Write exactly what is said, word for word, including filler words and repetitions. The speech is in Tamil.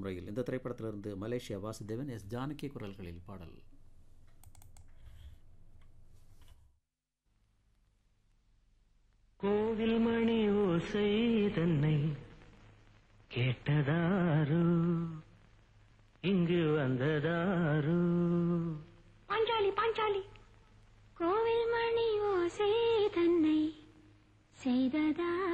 ரயில் இந்த திரைப்படத்திலிருந்து மலேசியா வாசுதேவன் எஸ் ஜானகி குரல்களில் பாடல். கோவில் மணி ஓசை தன்னை கேட்டதாரு இங்கு வந்ததாரு. பாஞ்சாலி பாஞ்சாலி கோவில் மணி ஓசை தன்னை செய்ததாரு